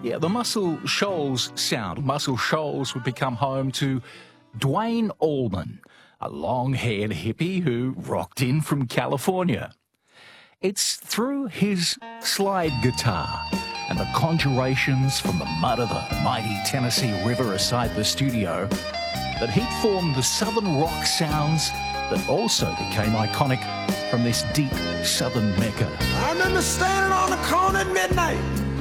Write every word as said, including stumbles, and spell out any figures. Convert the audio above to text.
Yeah, the Muscle Shoals sound. Muscle Shoals would become home to Duane Allman, a long-haired hippie who rocked in from California. It's through his slide guitar and the conjurations from the mud of the mighty Tennessee River aside the studio that he formed the southern rock sounds that also became iconic from this deep southern mecca. I remember standing on the corner at midnight